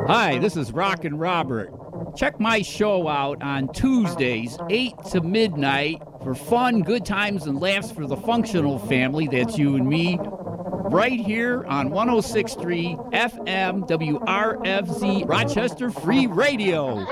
Hi, this is Rockin' Robert. Check my show out on Tuesdays, 8 to midnight, for fun, good times, and laughs for the functional family. That's you and me. Right here on 106.3 FM WRFZ Rochester Free Radio.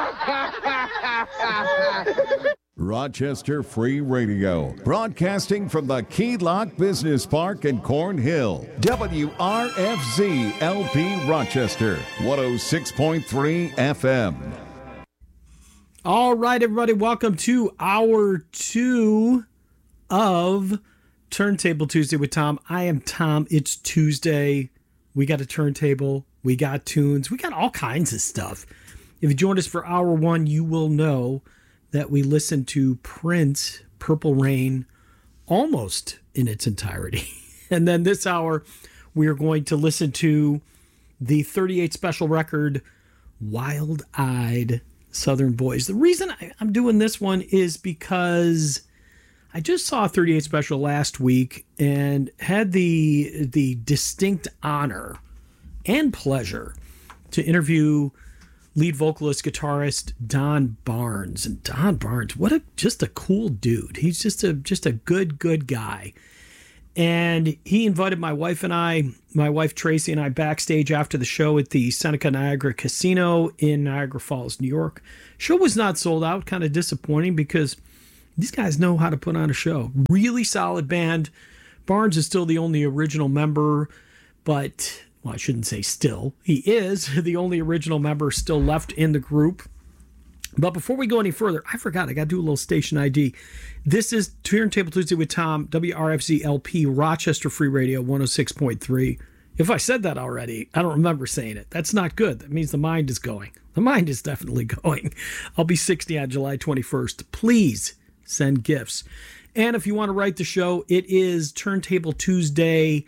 Rochester Free Radio, broadcasting from the Key Lock Business Park in Cornhill. WRFZ LP Rochester, 106.3 FM. All right, everybody, welcome to hour 2 of Turntable Tuesday with Tom. I am Tom. It's Tuesday. We got a turntable. We got tunes. We got all kinds of stuff. If you joined us for hour 1, you will know that we listened to Prince, Purple Rain, almost in its entirety. And then this hour, we are going to listen to the 38 special record, Wild Eyed Southern Boys. The reason I'm doing this one is because I just saw 38 special last week and had the distinct honor and pleasure to interview lead vocalist, guitarist Don Barnes. And Don Barnes, just a cool dude. He's just a good guy. And he invited my wife Tracy and I backstage after the show at the Seneca Niagara Casino in Niagara Falls, New York. Show was not sold out, kind of disappointing because these guys know how to put on a show. Really solid band. Barnes is still the only original member, but well, I shouldn't say still. He is the only original member still left in the group. But before we go any further, I forgot. I got to do a little station ID. This is Turntable Tuesday with Tom, WRFZ LP, Rochester Free Radio, 106.3. If I said that already, I don't remember saying it. That's not good. That means the mind is going. The mind is definitely going. I'll be 60 on July 21st. Please send gifts. And if you want to write the show, it is Turntable Tuesday,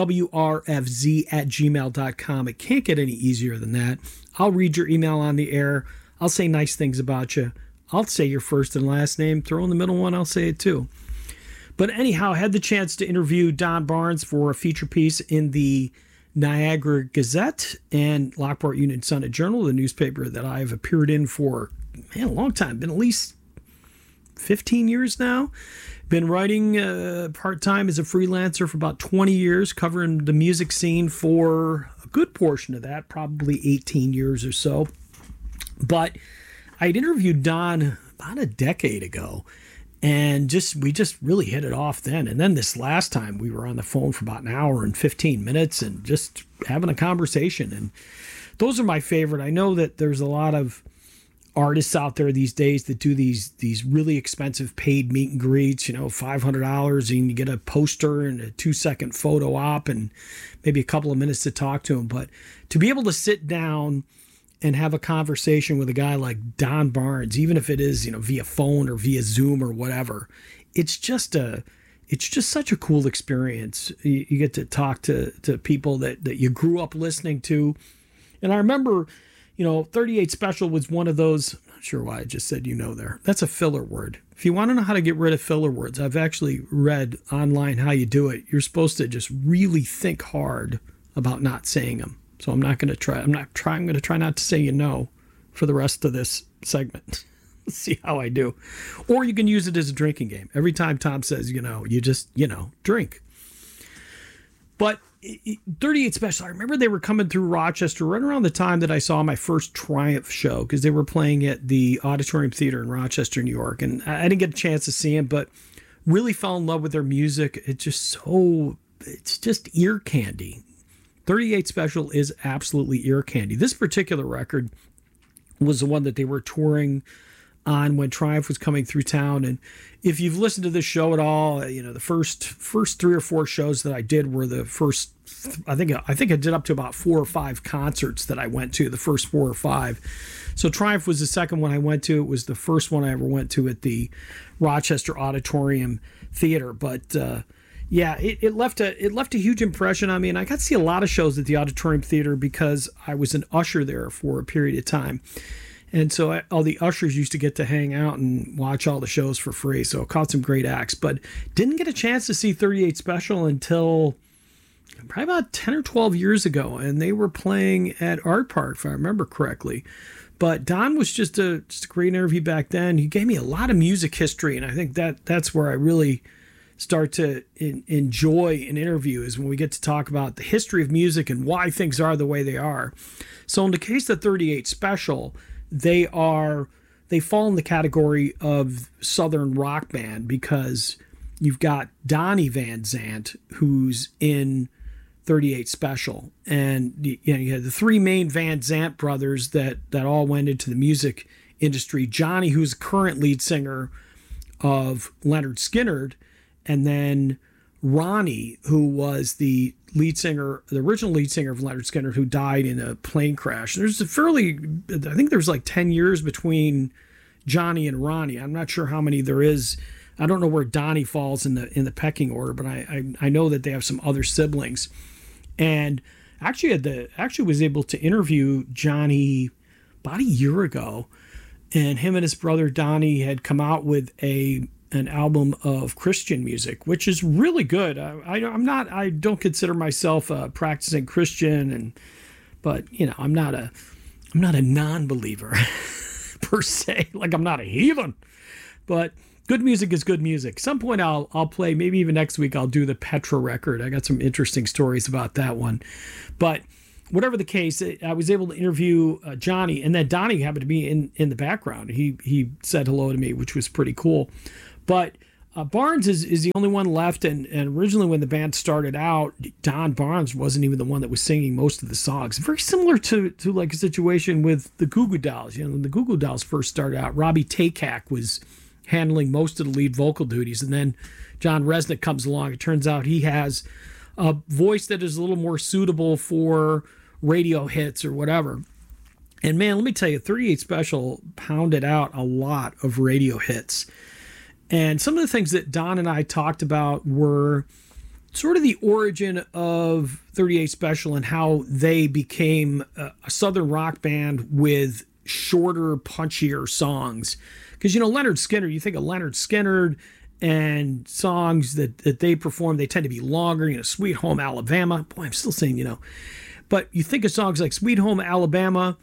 WRFZ@gmail.com. It can't get any easier than that. I'll read your email on the air. I'll say nice things about you. I'll say your first and last name. Throw in the middle one, I'll say it too. But anyhow, I had the chance to interview Don Barnes for a feature piece in the Niagara Gazette and Lockport Union Sun Journal, the newspaper that I've appeared in for a long time. Been at least 15 years now. Been writing part-time as a freelancer for about 20 years, covering the music scene for a good portion of that, probably 18 years or so. But I'd interviewed Don about a decade ago, and we just really hit it off then. And then this last time we were on the phone for about an hour and 15 minutes and just having a conversation. And those are my favorite. I know that there's a lot of artists out there these days that do these really expensive paid meet and greets, $500, and you get a poster and a 2-second photo op and maybe a couple of minutes to talk to them. But to be able to sit down and have a conversation with a guy like Don Barnes, even if it is, via phone or via Zoom or whatever, it's just such a cool experience. You get to talk to people that you grew up listening to. And I remember, 38 Special was one of those. I'm not sure why I just said there. That's a filler word. If you want to know how to get rid of filler words, I've actually read online how you do it. You're supposed to just really think hard about not saying them. So I'm going to try not to say for the rest of this segment. Let's see how I do. Or you can use it as a drinking game. Every time Tom says, you just, drink. But 38 Special, I remember they were coming through Rochester right around the time that I saw my first Triumph show, because they were playing at the Auditorium Theater in Rochester, New York. And I didn't get a chance to see them, but really fell in love with their music. It's just ear candy. 38 Special is absolutely ear candy. This particular record was the one that they were touring on when Triumph was coming through town. And if you've listened to this show at all, the first 3 or 4 shows that I did were the first. I think I did up to about 4 or 5 concerts that I went to, the first 4 or 5. So Triumph was the second one I went to. It was the first one I ever went to at the Rochester Auditorium Theater. But it left a huge impression on me, and I got to see a lot of shows at the Auditorium Theater because I was an usher there for a period of time. And so all the ushers used to get to hang out and watch all the shows for free. So I caught some great acts, but didn't get a chance to see 38 Special until probably about 10 or 12 years ago, and they were playing at Art Park, if I remember correctly. But Don was just a great interview back then. He gave me a lot of music history, and I think that's where I really start to enjoy an interview, is when we get to talk about the history of music and why things are the way they are. So in the case of 38 Special, they fall in the category of Southern rock band, because you've got Donnie Van Zant, who's in 38 Special, and you had the three main Van Zant brothers that all went into the music industry. Johnny, who's current lead singer of Lynyrd Skynyrd, and then Ronnie, who was the original lead singer of Lynyrd Skynyrd, who died in a plane crash. There's I think there's like 10 years between Johnny and Ronnie. I'm not sure how many there is. I don't know where Donnie falls in the pecking order, but I know that they have some other siblings. And actually was able to interview Johnny about a year ago, and him and his brother Donnie had come out with an album of Christian music, which is really good. I don't consider myself a practicing Christian, but I'm not a non-believer per se. Like, I'm not a heathen, but good music is good music. Some point I'll play, maybe even next week, I'll do the Petra record. I got some interesting stories about that one. But whatever the case, I was able to interview Johnny, and then Donnie happened to be in the background. He said hello to me, which was pretty cool. But Barnes is the only one left, and originally when the band started out, Don Barnes wasn't even the one that was singing most of the songs. Very similar to like a situation with the Goo Goo Dolls. When the Goo Goo Dolls first started out, Robbie Takak was handling most of the lead vocal duties, and then John Resnick comes along. It turns out he has a voice that is a little more suitable for radio hits or whatever. And man, let me tell you, 38 Special pounded out a lot of radio hits. And some of the things that Don and I talked about were sort of the origin of 38 Special and how they became a Southern rock band with shorter, punchier songs. Because, Lynyrd Skynyrd, you think of Lynyrd Skynyrd and songs that they perform, they tend to be longer, Sweet Home Alabama. Boy, I'm still saying, But you think of songs like Sweet Home Alabama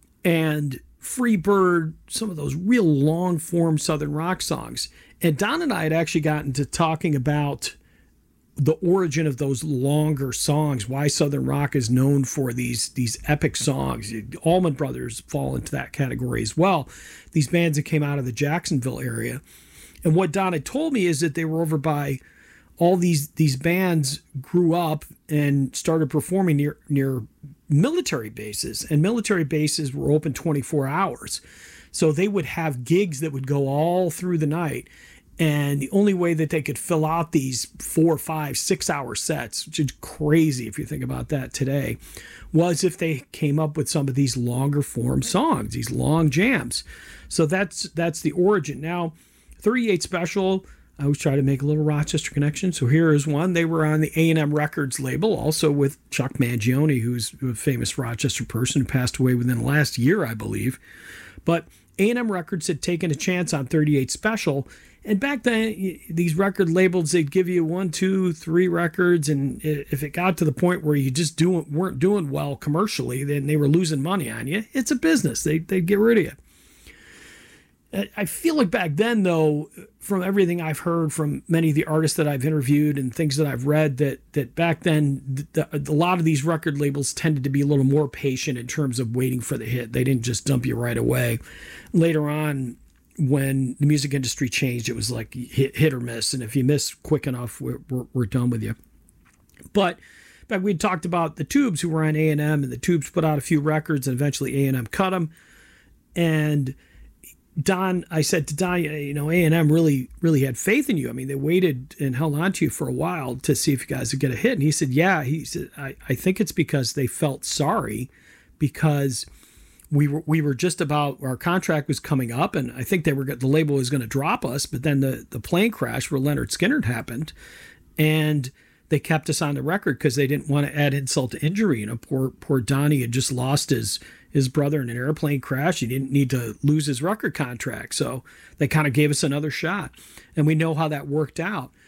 and Free Bird, some of those real long-form Southern rock songs. And Don and I had actually gotten to talking about the origin of those longer songs, why Southern rock is known for these epic songs. Allman Brothers fall into that category as well. These bands that came out of the Jacksonville area. And what Don had told me is that they were over by all these bands grew up and started performing near military bases, and military bases were open 24 hours. So they would have gigs that would go all through the night. And the only way that they could fill out these 4, 5, 6 hour sets, which is crazy if you think about that today, was if they came up with some of these longer form songs, these long jams. So that's the origin. Now, 38 Special, I always try to make a little Rochester connection. So here is one. They were on the A&M Records label, also with Chuck Mangione, who's a famous Rochester person who passed away within the last year, I believe. But A&M Records had taken a chance on 38 Special. And back then, these record labels, they'd give you 1, 2, 3 records. And if it got to the point where you just weren't doing well commercially, then they were losing money on you. It's a business. They'd get rid of you. I feel like back then, though, from everything I've heard from many of the artists that I've interviewed and things that I've read, that back then, a lot of these record labels tended to be a little more patient in terms of waiting for the hit. They didn't just dump you right away. Later on, when the music industry changed, it was like hit or miss. And if you miss quick enough, we're done with you. But back we'd talked about the Tubes, who were on A&M, and the Tubes put out a few records, and eventually A&M cut them. And I said to Don, A&M really had faith in you. I mean, they waited and held on to you for a while to see if you guys would get a hit. And he said, yeah. He said, I think it's because they felt sorry, because we were just about, our contract was coming up, and I think the label was going to drop us. But then the plane crash where Lynyrd Skynyrd happened, and they kept us on the record because they didn't want to add insult to injury. Poor Donnie had just lost his brother in an airplane crash. He didn't need to lose his record contract. So they kind of gave us another shot. And we know how that worked out.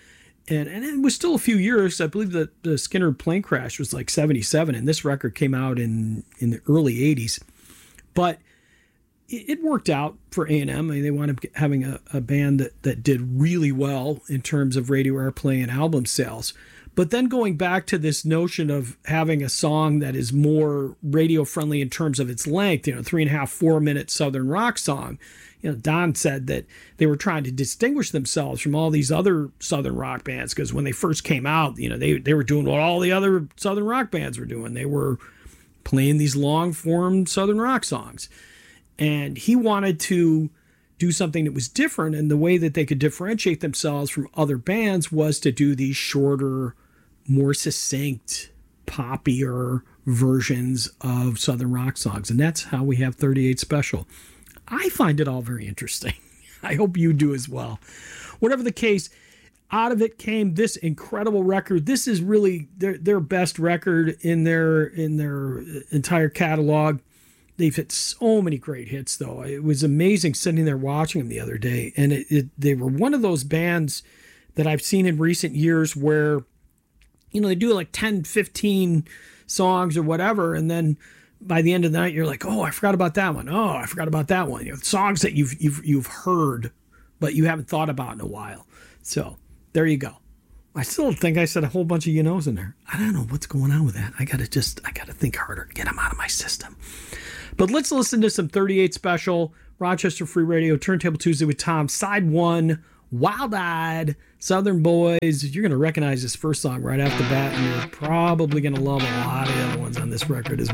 And it was still a few years. I believe that the Skinner plane crash was like 77, and this record came out in the early 80s. But it worked out for A&M. I mean, they wound up having a band that did really well in terms of radio airplay and album sales. But then going back to this notion of having a song that is more radio friendly in terms of its length, 3.5, 4 minute Southern rock song. Don said that they were trying to distinguish themselves from all these other Southern rock bands, because when they first came out, they were doing what all the other Southern rock bands were doing. They were playing these long form Southern rock songs. And he wanted to do something that was different. And the way that they could differentiate themselves from other bands was to do these shorter, more succinct, poppier versions of Southern rock songs. And that's how we have 38 Special. I find it all very interesting. I hope you do as well. Whatever the case, out of it came this incredible record. This is really their best record in their entire catalog. They've hit so many great hits, though. It was amazing sitting there watching them the other day. And they were one of those bands that I've seen in recent years where, they do like 10, 15 songs or whatever. And then by the end of the night, you're like, oh, I forgot about that one. Oh, I forgot about that one. Songs that you've heard, but you haven't thought about in a while. So there you go. I still think I said a whole bunch of knows in there. I don't know what's going on with that. I gotta think harder, get them out of my system. But let's listen to some 38 Special, Rochester Free Radio, Turntable Tuesday with Tom, Side 1, Wild-Eyed, Southern Boys. You're going to recognize this first song right off the bat, and you're probably going to love a lot of the other ones on this record as well.